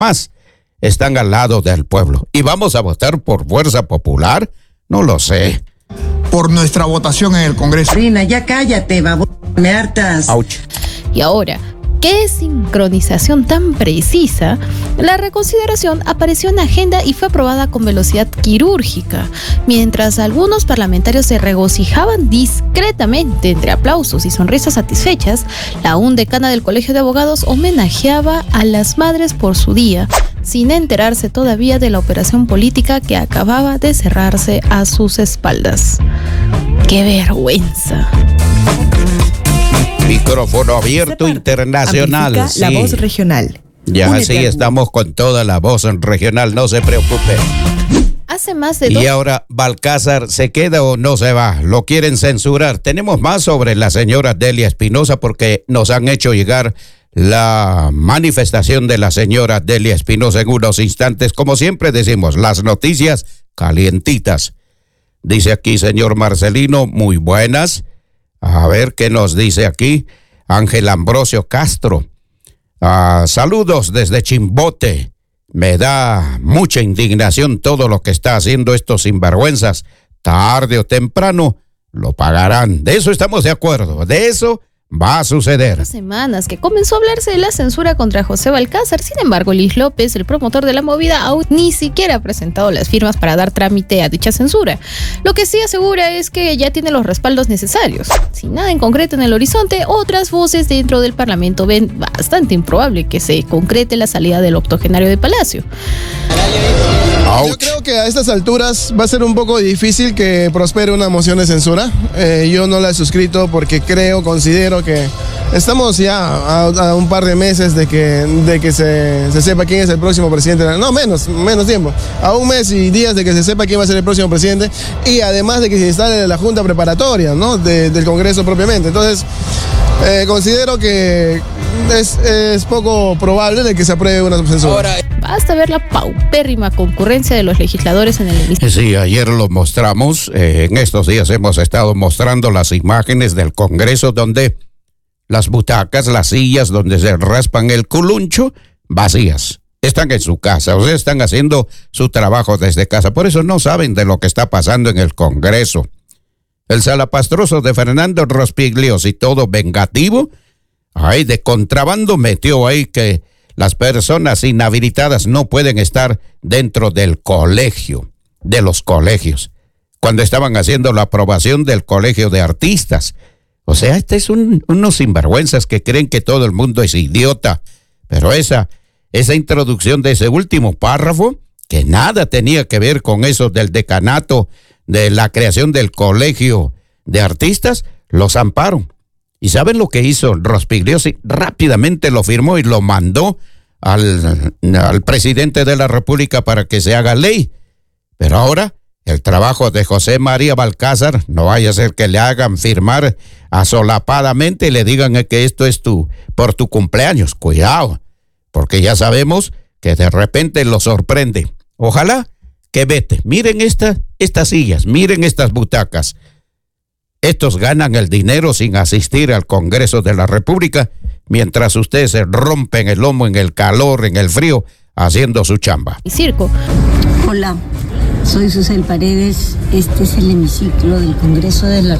más están al lado del pueblo. ¿Y vamos a votar por Fuerza Popular? No lo sé. Por nuestra votación en el Congreso. Rina, ya cállate, babosa, me hartas. Ouch. Y ahora, ¿qué sincronización tan precisa? La reconsideración apareció en la agenda y fue aprobada con velocidad quirúrgica, mientras algunos parlamentarios se regocijaban discretamente entre aplausos y sonrisas satisfechas. La decana del Colegio de Abogados homenajeaba a las madres por su día, sin enterarse todavía de la operación política que acababa de cerrarse a sus espaldas. ¡Qué vergüenza! Micrófono abierto internacional. Amplifica la voz regional. Ya sí, estamos con toda la voz regional, no se preocupe. Hace más de Y ahora, ¿Balcázar se queda o no se va? Lo quieren censurar. Tenemos más sobre la señora Delia Espinosa porque nos han hecho llegar la manifestación de la señora Delia Espinosa en unos instantes. Como siempre decimos, las noticias calientitas. Dice aquí, señor Marcelino, muy buenas. A ver qué nos dice aquí Ángel Ambrosio Castro. Saludos desde Chimbote. Me da mucha indignación todo lo que está haciendo estos sinvergüenzas. Tarde o temprano lo pagarán. De eso estamos de acuerdo. De eso va a suceder. Semanas que comenzó a hablarse de la censura contra José Balcázar. Sin embargo, Luis López, el promotor de la movida, aún ni siquiera ha presentado las firmas para dar trámite a dicha censura. Lo que sí asegura es que ya tiene los respaldos necesarios. Sin nada en concreto en el horizonte, otras voces dentro del Parlamento ven bastante improbable que se concrete la salida del octogenario de Palacio. Yo creo que a estas alturas va a ser un poco difícil que prospere una moción de censura. Yo no la he suscrito porque considero que estamos ya a un par de meses de que se sepa quién es el próximo presidente. No, menos tiempo. A un mes y días de que se sepa quién va a ser el próximo presidente y además de que se instale la junta preparatoria, ¿no? del Congreso propiamente. Entonces, considero que es poco probable de que se apruebe una censura. Basta ver la paupérrima concurrencia de los legisladores en el hemiciclo. Sí, ayer lo mostramos. En estos días hemos estado mostrando las imágenes del Congreso donde las butacas, las sillas donde se raspan el culuncho, vacías. Están en su casa, o sea, están haciendo su trabajo desde casa. Por eso no saben de lo que está pasando en el Congreso. El salapastroso de Fernando Rospiglios y todo vengativo, ahí de contrabando metió ahí que las personas inhabilitadas no pueden estar dentro del colegio, de los colegios, cuando estaban haciendo la aprobación del colegio de artistas. O sea, unos sinvergüenzas que creen que todo el mundo es idiota. Pero esa introducción de ese último párrafo, que nada tenía que ver con eso del decanato, de la creación del colegio de artistas, los amparon. ¿Y saben lo que hizo Rospigliosi? Rápidamente lo firmó y lo mandó al presidente de la República para que se haga ley. Pero ahora, el trabajo de José María Balcázar, no vaya a ser que le hagan firmar asolapadamente y le digan que esto es por tu cumpleaños. Cuidado, porque ya sabemos que de repente lo sorprende. Ojalá que vete. Miren estas sillas, miren estas butacas. Estos ganan el dinero sin asistir al Congreso de la República, mientras ustedes se rompen el lomo en el calor, en el frío, haciendo su chamba. Y circo. Hola, soy Susel Paredes. Este es el hemiciclo del Congreso de la